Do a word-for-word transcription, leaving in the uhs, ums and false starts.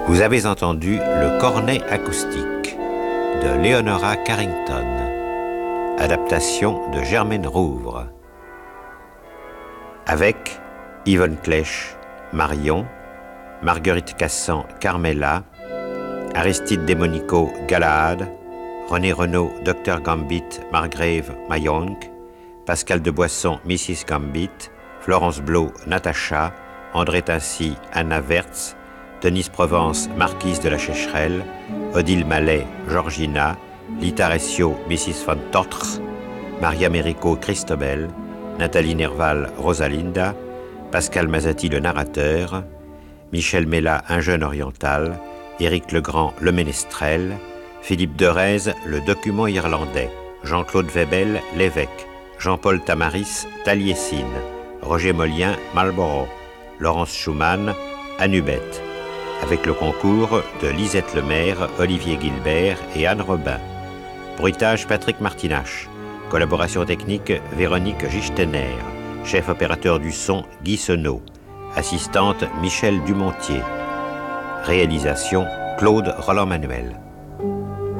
Vous avez entendu le cornet acoustique de Leonora Carrington, adaptation de Germaine Rouvre, avec Yvonne Clèche, Marion, Marguerite Cassan, Carmela, Aristide Desmonico, Galahad, René Renaud, Docteur Gambit, Margrave, Mayonk, Pascal de Boisson, Missus Gambit, Florence Blot, Natacha, André Tincy, Anna Wertz, Denise Provence, Marquise de la Checherelle, Odile Mallet, Georgina, Lita Ressio, Missus von Tortre, Maria Mérico, Christobel, Nathalie Nerval, Rosalinda, Pascal Mazati, le narrateur, Michel Mella, un jeune oriental, Éric Legrand, le ménestrel, Philippe Derez, le document irlandais, Jean-Claude Webel, l'évêque, Jean-Paul Tamaris, Taliesin, Roger Molien, Marlborough, Laurence Schumann, Anubet, avec le concours de Lisette Lemaire, Olivier Gilbert et Anne Robin. Bruitage Patrick Martinache. Collaboration technique Véronique Gistener. Chef opérateur du son Guy Senot. Assistante Michel Dumontier. Réalisation Claude Roland-Manuel.